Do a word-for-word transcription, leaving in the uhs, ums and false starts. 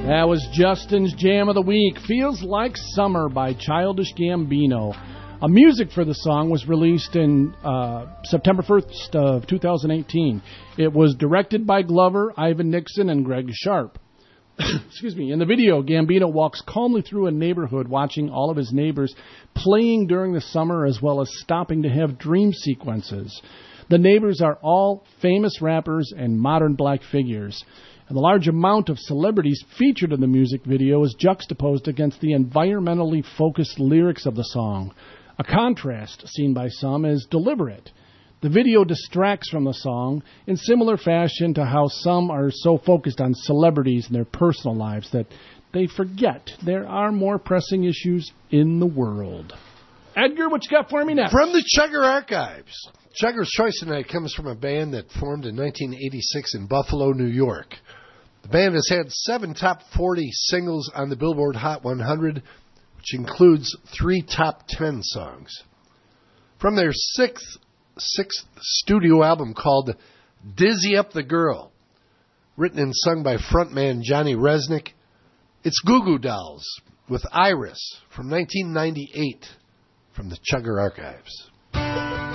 That was Justin's Jam of the Week, Feels Like Summer by Childish Gambino. A music for the song was released in uh, September first of two thousand eighteen. It was directed by Glover, Ivan Nixon, and Greg Sharp. Excuse me. In the video, Gambino walks calmly through a neighborhood watching all of his neighbors playing during the summer as well as stopping to have dream sequences. The neighbors are all famous rappers and modern black figures. And the large amount of celebrities featured in the music video is juxtaposed against the environmentally focused lyrics of the song. A contrast seen by some is deliberate. The video distracts from the song in similar fashion to how some are so focused on celebrities and their personal lives that they forget there are more pressing issues in the world. Edgar, what you got for me next? From the Chugger Archives. Chugger's Choice tonight comes from a band that formed in nineteen eighty-six in Buffalo, New York. The band has had seven top forty singles on the Billboard Hot one hundred, which includes three top ten songs. From their sixth, sixth studio album called Dizzy Up the Girl, written and sung by frontman Johnny Resnick, it's Goo Goo Dolls with Iris from nineteen ninety-eight from the Chugger Archives.